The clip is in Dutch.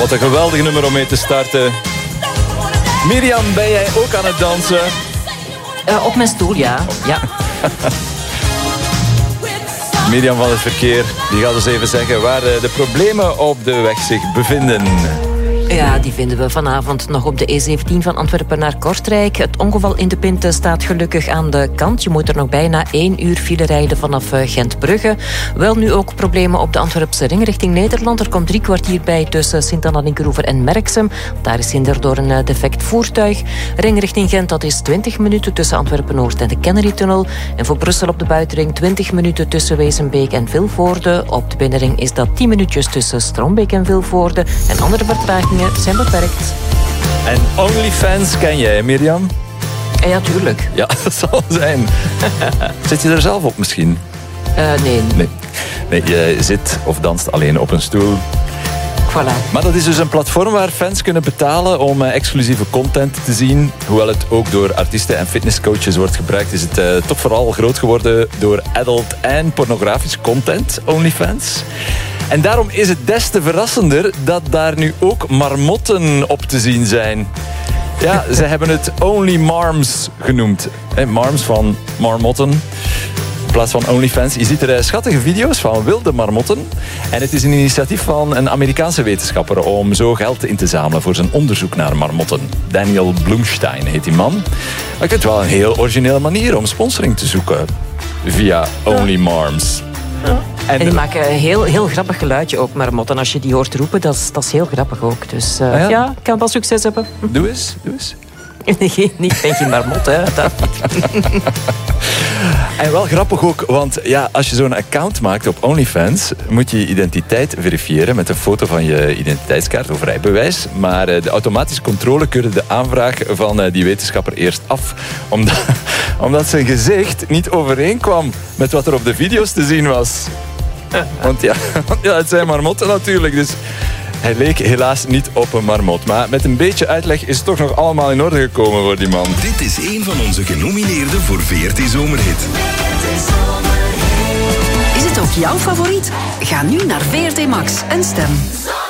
Wat een geweldig nummer om mee te starten. Mirjam, ben jij ook aan het dansen? Op mijn stoel, ja. Mirjam van het verkeer, die gaat ons even zeggen waar de problemen op de weg zich bevinden. Ja, die vinden we vanavond nog op de E17 van Antwerpen naar Kortrijk. Het ongeval in de Pinte staat gelukkig aan de kant. Je moet er nog bijna 1 uur file rijden vanaf Gent-Brugge. Wel nu ook problemen op de Antwerpse ring richting Nederland. Er komt 3 kwartier bij tussen Sint-Anna-Linkeroever en Merksem. Daar is hinder door een defect voertuig. Ring richting Gent, dat is 20 minuten tussen Antwerpen-Noord en de Kennedy-tunnel. En voor Brussel op de buitenring 20 minuten tussen Wezenbeek en Vilvoorde. Op de binnenring is dat 10 minuutjes tussen Strombeek en Vilvoorde. En andere vertragingen zijn beperkt. En OnlyFans ken jij, Mirjam? Ja, tuurlijk. Ja, dat zal zijn. Zit je er zelf op misschien? Nee, je zit of danst alleen op een stoel. Voilà. Maar dat is dus een platform waar fans kunnen betalen om exclusieve content te zien. Hoewel het ook door artiesten en fitnesscoaches wordt gebruikt, is het toch vooral groot geworden door adult en pornografische content, OnlyFans. En daarom is het des te verrassender dat daar nu ook marmotten op te zien zijn. Ja, ze hebben het Only Marms genoemd. Marms van marmotten. In plaats van OnlyFans. Je ziet er schattige video's van wilde marmotten. En het is een initiatief van een Amerikaanse wetenschapper om zo geld in te zamelen voor zijn onderzoek naar marmotten. Daniel Bloomstein heet die man. Maar ik vind het wel een heel originele manier om sponsoring te zoeken via Only Marms. Ja. En die maken een heel grappig geluidje ook, marmotten. Als je die hoort roepen, dat is heel grappig ook. Dus ja, ik kan wel succes hebben. Doe eens. Nee, ik ben geen marmot, hè. En wel grappig ook, want ja, als je zo'n account maakt op OnlyFans, moet je je identiteit verifiëren met een foto van je identiteitskaart of rijbewijs. Maar de automatische controle keurde de aanvraag van die wetenschapper eerst af. Omdat zijn gezicht niet overeenkwam met wat er op de video's te zien was. Want ja, het zijn marmotten natuurlijk, dus hij leek helaas niet op een marmot. Maar met een beetje uitleg is het toch nog allemaal in orde gekomen voor die man. Dit is een van onze genomineerden voor VRT Zomerhit. Is het ook jouw favoriet? Ga nu naar VRT Max en stem.